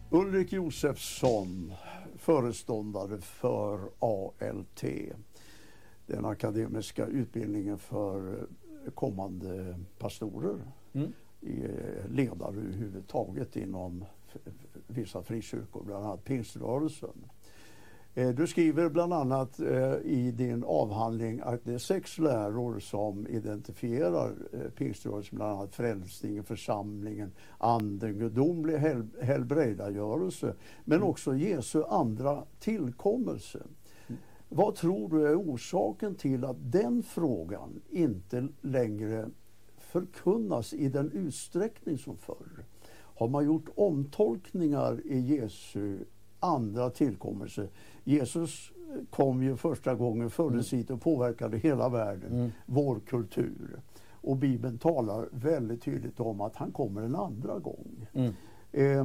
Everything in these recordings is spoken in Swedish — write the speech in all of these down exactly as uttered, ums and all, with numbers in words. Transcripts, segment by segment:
Ulrik Josefsson, föreståndare för A L T, den akademiska utbildningen för kommande pastorer, mm. ledare överhuvudtaget inom vissa frikyrkor, bland annat pingströrelsen. Du skriver bland annat i din avhandling att det är sex läror som identifierar pingströrelsen, bland annat frälsningen, församlingen, anden, gudomlig hel, helbrägdagörelse, men också Jesu andra tillkommelse. Mm. Vad tror du är orsaken till att den frågan inte längre förkunnas i den utsträckning som förr? Har man gjort omtolkningar i Jesu andra tillkommelse? Jesus kom ju första gången, föddes hit och påverkade hela världen, mm. vår kultur. Och Bibeln talar väldigt tydligt om att han kommer en andra gång. Mm. Eh,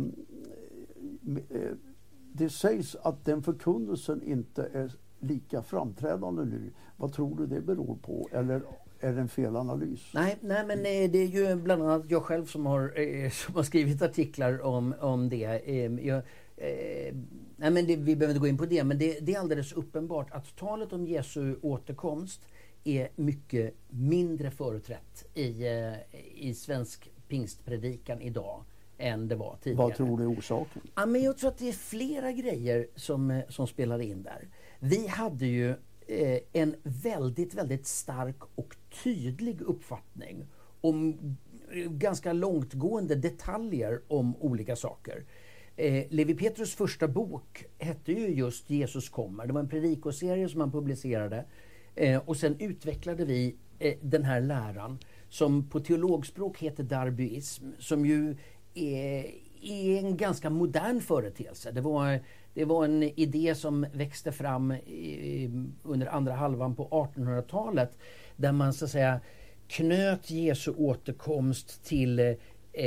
det sägs att den förkunnelsen inte är lika framträdande nu. Vad tror du det beror på? Eller är det en felanalys? Nej, nej men eh, det är ju bland annat jag själv som har, eh, som har skrivit artiklar om, om det. Eh, jag, eh, nej men det, vi behöver inte gå in på det, men det, det är alldeles uppenbart att talet om Jesu återkomst är mycket mindre företrätt i, eh, i svensk pingstpredikan idag än det var tidigare. Vad tror du är orsaken? Ja, men jag tror att det är flera grejer som, som spelar in där. Vi hade ju eh, en väldigt, väldigt stark och tydlig uppfattning om ganska långtgående detaljer om olika saker. Eh, Levi Petrus första bok hette ju just Jesus kommer. Det var en predikoserie som han publicerade. Eh, och sen utvecklade vi eh, den här läran som på teologspråk heter darbyism, som ju är, är en ganska modern företeelse. Det var, det var en idé som växte fram i, under andra halvan på artonhundratalet, där man så att säga knöt Jesu återkomst till, eh,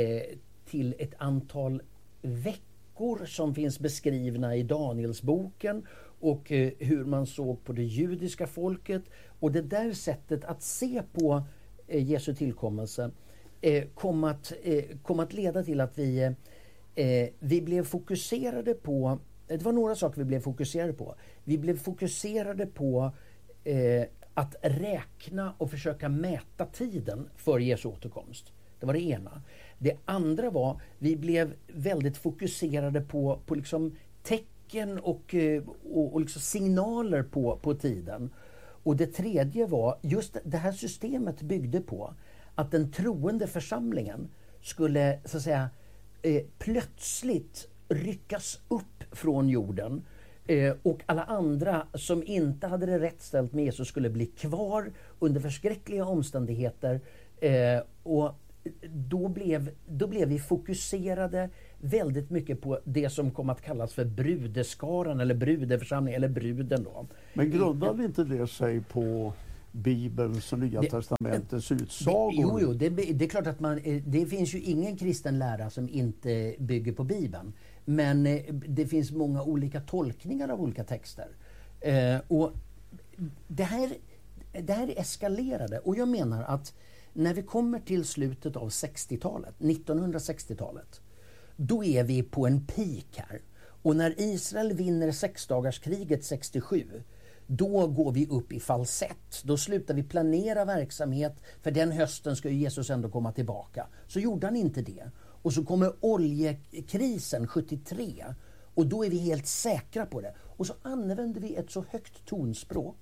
till ett antal veckor som finns beskrivna i Danielsboken, och eh, hur man såg på det judiska folket. Och det där sättet att se på eh, Jesu tillkommelse eh, kom, att, eh, kom att leda till att vi, eh, vi blev fokuserade på, det var några saker vi blev fokuserade på. Vi blev fokuserade på eh, att räkna och försöka mäta tiden för Jesu återkomst. Det var det ena. Det andra var, vi blev väldigt fokuserade på, på liksom tecken och, och, och liksom signaler på, på tiden. Och det tredje var, just det här systemet byggde på att den troende församlingen skulle så att säga eh, plötsligt ryckas upp från jorden, eh, och alla andra som inte hade det rätt ställt med Jesus skulle bli kvar under förskräckliga omständigheter, eh, och Då blev, då blev vi fokuserade väldigt mycket på det som kom att kallas för brudeskaran eller brudeförsamling eller bruden då. Men grundade inte det sig på Bibelns och Nya det, testamentets utsagor? Jo, jo det, det är klart att man, det finns ju ingen kristen lära som inte bygger på Bibeln. Men det finns många olika tolkningar av olika texter. Eh, och det här, det här eskalerade, och jag menar att när vi kommer till slutet av sextiotalet, nittonhundrasextiotalet, då är vi på en peak här. Och när Israel vinner sexdagarskriget sextiosju, då går vi upp i falsett. Då slutar vi planera verksamhet, för den hösten ska ju Jesus ändå komma tillbaka. Så gjorde han inte det. Och så kommer oljekrisen sjuttiotre, och då är vi helt säkra på det. Och så använder vi ett så högt tonspråk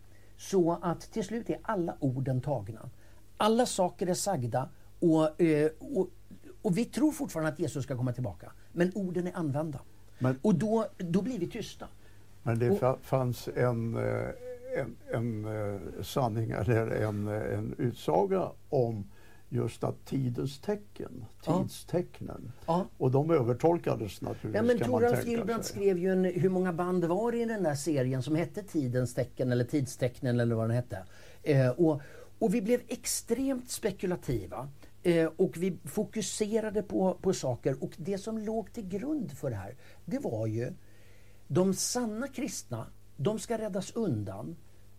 så att till slut är alla orden tagna. Alla saker är sagda, och, och, och vi tror fortfarande att Jesus ska komma tillbaka. Men orden är använda. Men, och då, då blir vi tysta. Men det och, fanns en, en, en sanning eller en, en utsaga om just att tidens tecken, tidstecknen. Ja. Och de övertolkades naturligtvis. Ja, men Toralf Gilbrand skrev ju en, hur många band var det i den där serien som hette Tidens tecken eller Tidstecknen eller vad den hette. Eh, och Och vi blev extremt spekulativa, eh, och vi fokuserade på, på saker, och det som låg till grund för det här, det var ju de sanna kristna, de ska räddas undan,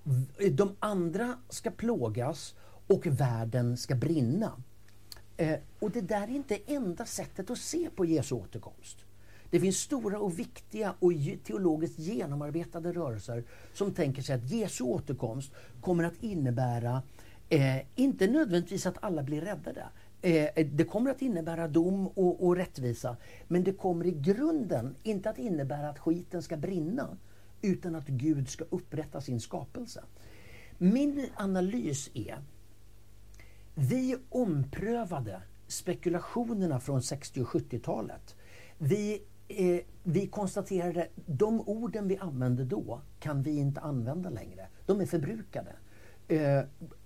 de andra ska plågas och världen ska brinna. Eh, och det där är inte enda sättet att se på Jesu återkomst. Det finns stora och viktiga och teologiskt genomarbetade rörelser som tänker sig att Jesu återkomst kommer att innebära, eh, inte nödvändigtvis att alla blir räddade. Eh, det kommer att innebära dom och, och rättvisa. Men det kommer i grunden inte att innebära att skiten ska brinna, utan att Gud ska upprätta sin skapelse. Min analys är, vi omprövade spekulationerna från sextio- och sjuttiotalet. Vi, eh, vi konstaterade att de orden vi använde då kan vi inte använda längre. De är förbrukade. Eh,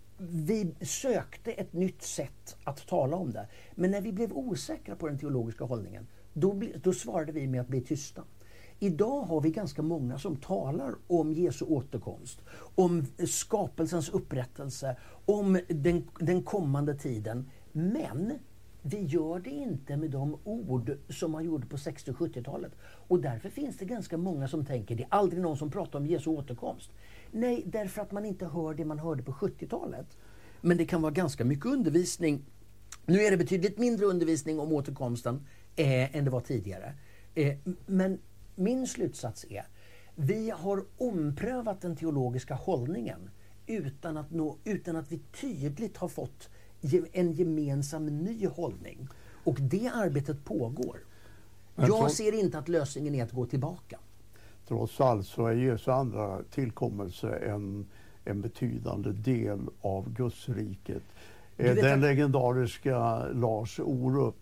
vi sökte ett nytt sätt att tala om det. Men när vi blev osäkra på den teologiska hållningen, då, ble, då svarade vi med att bli tysta. Idag har vi ganska många som talar om Jesu återkomst, om skapelsens upprättelse, om den, den kommande tiden. Men vi gör det inte med de ord som man gjorde på sextio- och sjuttiotalet. Och därför finns det ganska många som tänker, det är aldrig någon som pratar om Jesu återkomst. Nej, därför att man inte hör det man hörde på sjuttiotalet. Men det kan vara ganska mycket undervisning. Nu är det betydligt mindre undervisning om återkomsten eh, än det var tidigare. Eh, men min slutsats är, vi har omprövat den teologiska hållningen utan att, nå, utan att vi tydligt har fått en gemensam ny hållning. Och det arbetet pågår. Men Jag så, ser inte att lösningen är att gå tillbaka. Trots allt så är Jesu andra tillkommelse en, en betydande del av Guds riket. Den att... legendariska Lars Orup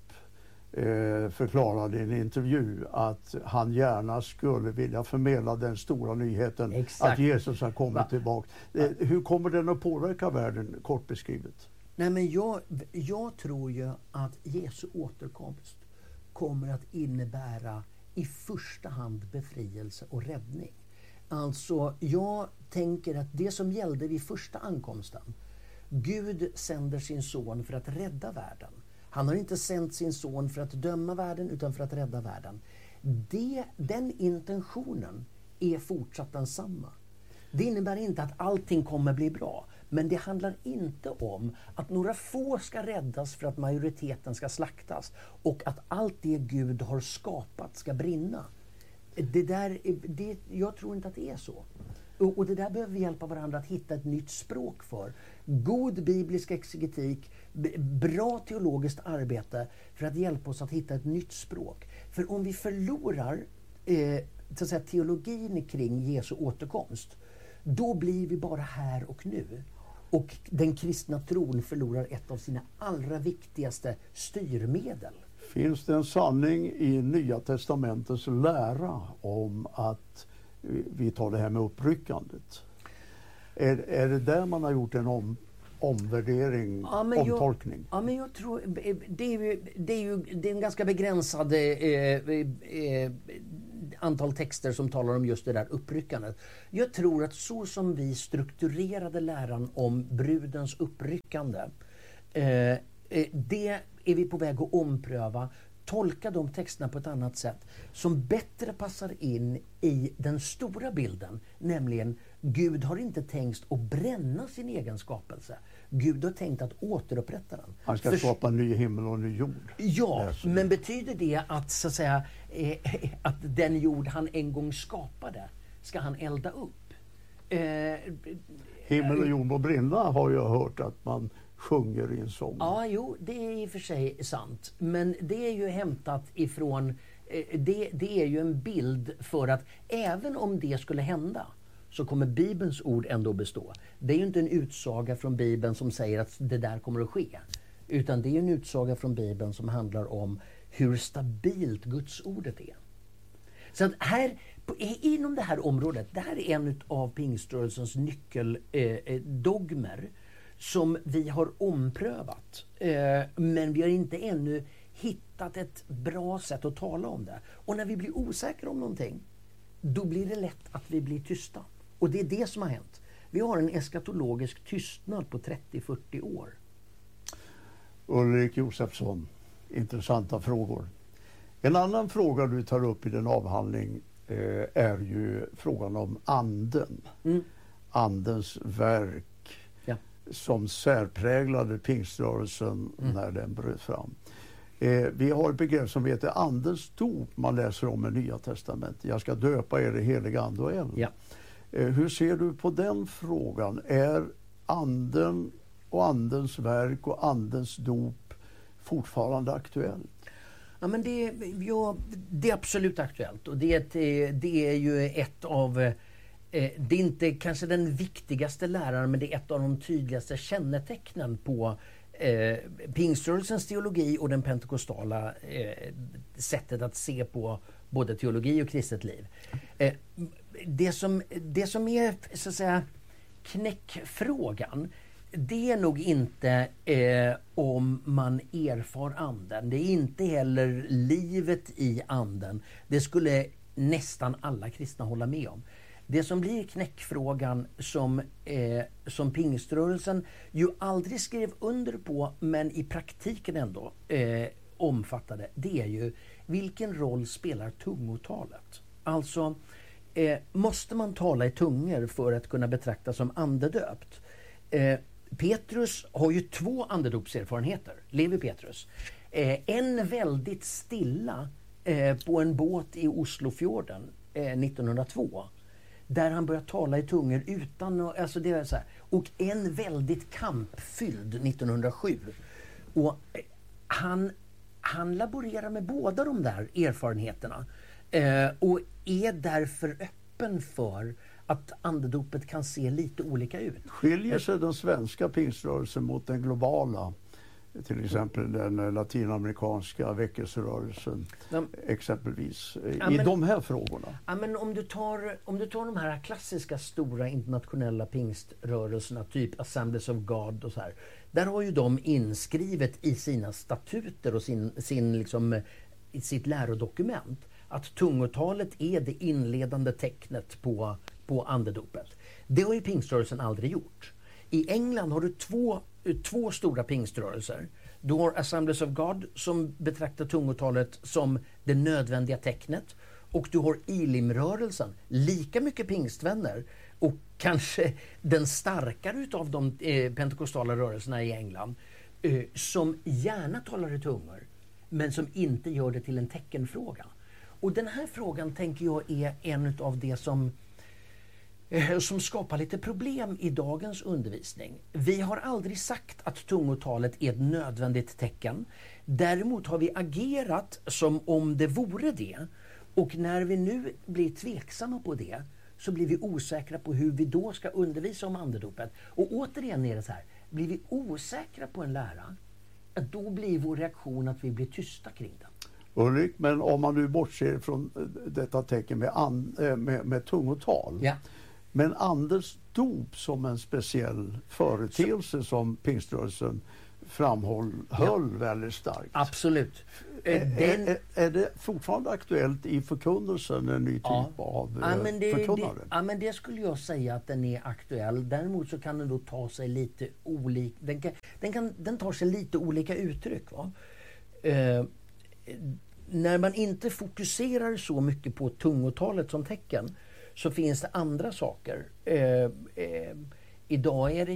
eh, förklarade i en intervju att han gärna skulle vilja förmedla den stora nyheten. Exakt. Att Jesus har kommit Va? tillbaka. Eh, hur kommer den att påverka världen, kort beskrivet? Nej, men jag, jag tror ju att Jesu återkomst kommer att innebära i första hand befrielse och räddning. Alltså, jag tänker att det som gällde vid första ankomsten, Gud sänder sin son för att rädda världen. Han har inte sänt sin son för att döma världen, utan för att rädda världen. Det, den intentionen är fortsatt densamma. Det innebär inte att allting kommer bli bra. Men det handlar inte om att några få ska räddas för att majoriteten ska slaktas. Och att allt det Gud har skapat ska brinna. Det där, det, jag tror inte att det är så. Och, och det där behöver vi hjälpa varandra att hitta ett nytt språk för. God biblisk exegetik, b- bra teologiskt arbete för att hjälpa oss att hitta ett nytt språk. För om vi förlorar eh, så att säga, teologin kring Jesu återkomst, då blir vi bara här och nu. Och den kristna tron förlorar ett av sina allra viktigaste styrmedel. Finns det en sanning i Nya testamentets lära om att vi tar det här med uppryckandet? Är, är det där man har gjort en om, omvärdering, ja, omtolkning? Jag, ja, men jag tror det är ju, det är ju det är en ganska begränsad eh, eh, antal texter som talar om just det där uppryckandet. Jag tror att så som vi strukturerade läran om brudens uppryckande, eh, det är vi på väg att ompröva, tolka de texterna på ett annat sätt som bättre passar in i den stora bilden, nämligen Gud har inte tänkt att bränna sin egen skapelse. Gud har tänkt att återupprätta den. Han ska För... skapa en ny himmel och en ny jord. Ja, men betyder det att, så att säga, eh, att den jord han en gång skapade ska han elda upp? Eh, himmel och jord må brinna har jag hört att man sjunger i en sång. Ja, jo, det är i och för sig sant. Men det är ju hämtat ifrån, eh, det, det är ju en bild för att även om det skulle hända så kommer Bibelns ord ändå bestå. Det är ju inte en utsaga från Bibeln som säger att det där kommer att ske. Utan det är en utsaga från Bibeln som handlar om hur stabilt Guds ordet är. Så att här, inom det här området, det här är en av pingströrelsens nyckeldogmer eh, som vi har omprövat. Eh, men vi har inte ännu hittat ett bra sätt att tala om det. Och när vi blir osäkra om någonting, då blir det lätt att vi blir tysta. Och det är det som har hänt. Vi har en eskatologisk tystnad på trettio till fyrtio år. Ulrik Josefsson, intressanta frågor. En annan fråga du tar upp i din avhandling eh, är ju frågan om anden. Mm. Andens verk, ja, som särpräglade pingströrelsen mm. när den bröt fram. Eh, vi har ett begrepp som heter andens dop man läser om i Nya testamentet. Jag ska döpa er i heliga ande och eld. Ja. Eh, hur ser du på den frågan? Är anden och andens verk och andens dop fortfarande aktuellt? Ja, men det, ja, det är absolut aktuellt, och det, det är ju ett av, eh, det är inte kanske den viktigaste läraren, men det är ett av de tydligaste kännetecknen på eh, pingströrelsens teologi och den pentekostala eh, sättet att se på både teologi och kristet liv. Eh, det, som, det som är, så att säga, knäckfrågan, det är nog inte eh, om man erfar anden. Det är inte heller livet i anden. Det skulle nästan alla kristna hålla med om. Det som blir knäckfrågan som, eh, som pingströrelsen ju aldrig skrev under på, men i praktiken ändå eh, omfattade, det är ju vilken roll spelar tungotalet? Alltså, eh, måste man tala i tungor för att kunna betraktas som andedöpt? Eh, Petrus har ju två andedopserfarenheter, Levi Petrus. Eh, en väldigt stilla eh, på en båt i Oslofjorden eh, nittonhundratvå. Där han börjar tala i tungor utan, alltså det är så här. Och en väldigt kampfylld nittonhundrasju. Och eh, han, han laborerar med båda de där erfarenheterna. Eh, och är därför öppen för att andedopet kan se lite olika ut. Skiljer sig den svenska pingströrelsen mot den globala? Till exempel den latinamerikanska väckelserörelsen, ja, exempelvis, i ja, men, de här frågorna? Ja, men om, du tar, om du tar de här klassiska stora internationella pingströrelserna, typ Assemblies of God och så här, där har ju de inskrivet i sina statuter och sin, sin, liksom, i sitt lärodokument att tungotalet är det inledande tecknet på, på andedopet. Det har ju pingströrelsen aldrig gjort. I England har du två, två stora pingströrelser. Du har Assemblies of God som betraktar tungotalet som det nödvändiga tecknet. Och du har Elimrörelsen, lika mycket pingstvänner och kanske den starkare utav de eh, pentekostala rörelserna i England, eh, som gärna talar i tungor men som inte gör det till en teckenfråga. Och den här frågan tänker jag är en av det som som skapar lite problem i dagens undervisning. Vi har aldrig sagt att tungotalet är ett nödvändigt tecken. Däremot har vi agerat som om det vore det. Och när vi nu blir tveksamma på det, så blir vi osäkra på hur vi då ska undervisa om andedopet. Och återigen är det så här, blir vi osäkra på en lära, då blir vår reaktion att vi blir tysta kring den. Ulrik, men om man nu bortser från detta tecken med, an, med, med tungotal, ja. Men andens dop som en speciell företeelse så, som pingströrelsen framhöll ja. väldigt starkt. Absolut. Är, Den... är, är det fortfarande aktuellt i förkunnelsen, en ny typ ja. av ja, men det, förkunnare? Det, ja, men det skulle jag säga att den är aktuell. Däremot så kan den då ta sig lite olika, den, kan, den, kan, den tar sig lite olika uttryck. Va? Eh, när man inte fokuserar så mycket på tungotalet som tecken, så finns det andra saker. Eh, eh, idag är det